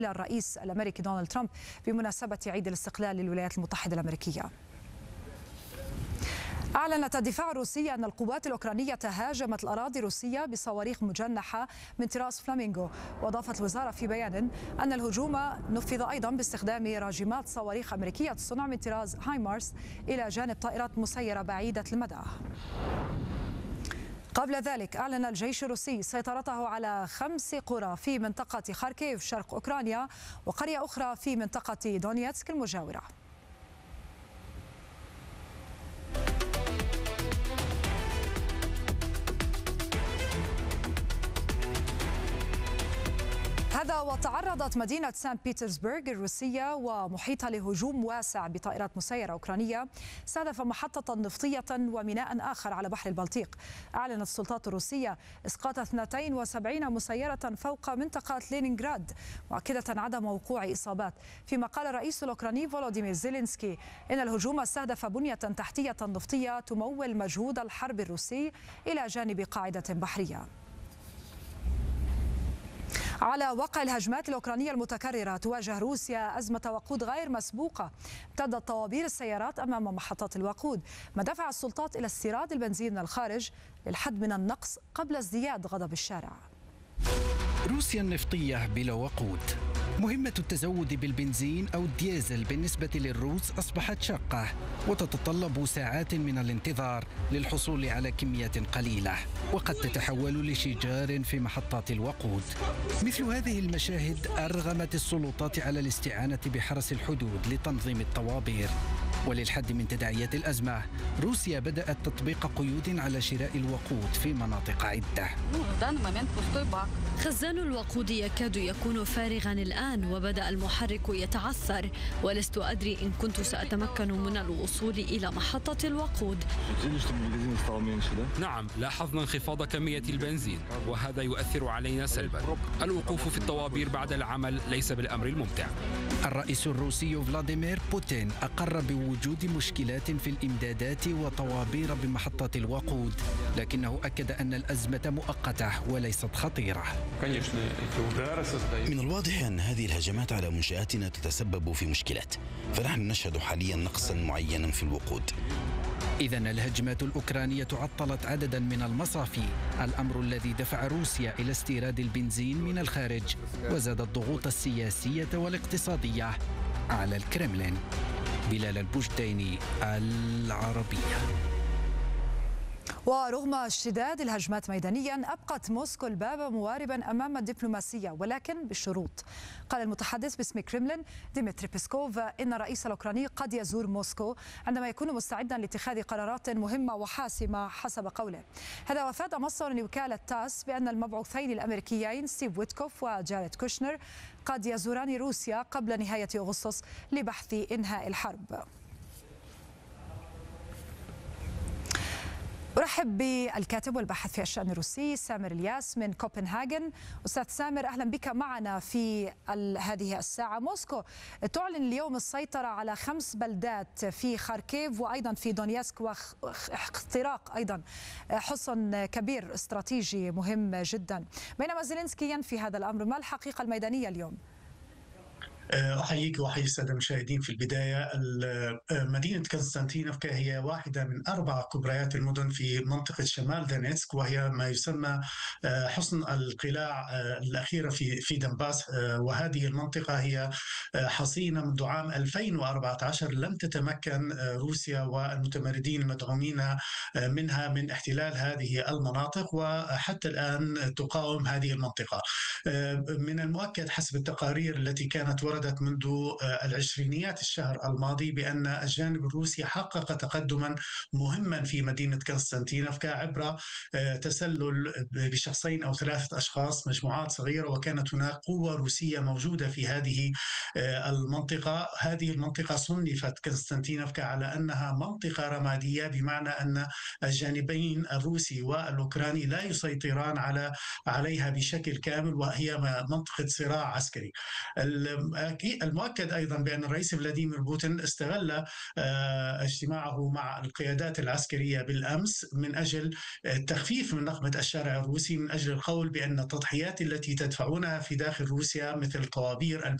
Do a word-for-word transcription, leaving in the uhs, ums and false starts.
الرئيس الأمريكي دونالد ترامب بمناسبة عيد الاستقلال للولايات المتحدة الأمريكية. أعلنت الدفاع الروسي أن القوات الأوكرانية هاجمت الأراضي الروسية بصواريخ مجنحة من طراز فلامينغو، وأضافت الوزارة في بيان أن الهجوم نفذ أيضا باستخدام راجمات صواريخ أمريكية الصنع من طراز هايمارس إلى جانب طائرات مسيرة بعيدة المدى. قبل ذلك أعلن الجيش الروسي سيطرته على خمس قرى في منطقة خاركيف شرق أوكرانيا وقرية أخرى في منطقة دونيتسك المجاورة. هذا وتعرضت مدينة سان بيترسبرغ الروسية ومحيطها لهجوم واسع بطائرات مسيرة أوكرانية استهدف محطة نفطية وميناء آخر على بحر البلطيق. أعلنت السلطات الروسية إسقاط اثنتين وسبعين مسيرة فوق منطقة لينينغراد، مؤكدة عدم وقوع إصابات، فيما قال الرئيس الأوكراني فولوديمير زيلينسكي إن الهجوم استهدف بنية تحتية نفطية تمول مجهود الحرب الروسي إلى جانب قاعدة بحرية. على وقع الهجمات الأوكرانية المتكررة تواجه روسيا أزمة وقود غير مسبوقة. امتدت طوابير السيارات أمام محطات الوقود، ما دفع السلطات إلى استيراد البنزين من الخارج للحد من النقص قبل ازدياد غضب الشارع. روسيا النفطية بلا وقود. مهمة التزود بالبنزين أو الديزل بالنسبة للروس أصبحت شاقة، وتتطلب ساعات من الانتظار للحصول على كميات قليلة، وقد تتحول لشجار في محطات الوقود. مثل هذه المشاهد أرغمت السلطات على الاستعانة بحرس الحدود لتنظيم الطوابير. وللحد من تداعيات الأزمة، روسيا بدأت تطبيق قيود على شراء الوقود في مناطق عدة. خزان الوقود يكاد يكون فارغا الآن، وبدأ المحرك يتعثر، ولست أدري إن كنت سأتمكن من الوصول إلى محطة الوقود. نعم، لاحظنا انخفاض كمية البنزين، وهذا يؤثر علينا سلبا. الوقوف في الطوابير بعد العمل ليس بالأمر الممتع. الرئيس الروسي فلاديمير بوتين أقر بوجود مشكلات في الإمدادات وطوابير بمحطات الوقود، لكنه أكد أن الأزمة مؤقتة وليست خطيرة. من الواضح أن هذه الهجمات على منشآتنا تتسبب في مشكلات، فنحن نشهد حاليا نقصا معينا في الوقود. إذن الهجمات الأوكرانية عطلت عددا من المصافي، الأمر الذي دفع روسيا إلى استيراد البنزين من الخارج، وزاد الضغوط السياسية والاقتصادية على الكرملين. بلال البجديني، العربية. ورغم اشتداد الهجمات ميدانيا أبقت موسكو الباب مواربا أمام الدبلوماسية، ولكن بشروط. قال المتحدث باسم كريملين ديمتري بيسكوف إن الرئيس الأوكراني قد يزور موسكو عندما يكون مستعدا لاتخاذ قرارات مهمة وحاسمة حسب قوله. هذا وفاد مصدر لوكالة تاس بأن المبعوثين الأمريكيين ستيف ويتكوف وجاريد كوشنر قد يزوران روسيا قبل نهاية أغسطس لبحث إنهاء الحرب. أرحب بالكاتب والباحث في الشأن الروسي سامر الياس من كوبنهاجن. أستاذ سامر، أهلا بك معنا في هذه الساعة. موسكو تعلن اليوم السيطرة على خمس بلدات في خاركيف وأيضا في دونيسك، واختراق أيضا حصن كبير استراتيجي مهم جدا، بينما زيلينسكي ينفي هذا الأمر. ما الحقيقة الميدانية اليوم؟ أحييك وأحيي السادة المشاهدين. في البداية، مدينة كونستانتينوفكا هي واحدة من أربع كبريات المدن في منطقة شمال دونيتسك، وهي ما يسمى حصن القلاع الأخيرة في في دنباس. وهذه المنطقة هي حصينة منذ عام ألفين وأربعة عشر، لم تتمكن روسيا والمتمردين المدعومين منها من احتلال هذه المناطق، وحتى الآن تقاوم هذه المنطقة. من المؤكد حسب التقارير التي كانت وردت منذ العشرينيات الشهر الماضي بأن الجانب الروسي حقق تقدما مهما في مدينة كونستانتينوفكا عبر تسلل بشخصين أو ثلاثة أشخاص، مجموعات صغيرة، وكانت هناك قوة روسية موجودة في هذه المنطقة. هذه المنطقة صنفت كونستانتينوفكا على أنها منطقة رمادية، بمعنى أن الجانبين الروسي والأوكراني لا يسيطران على عليها بشكل كامل، هي منطقة صراع عسكري. المؤكد أيضا بأن الرئيس فلاديمير بوتين استغل اجتماعه مع القيادات العسكرية بالأمس من أجل التخفيف من نقمة الشارع الروسي، من أجل القول بأن التضحيات التي تدفعونها في داخل روسيا مثل طوابير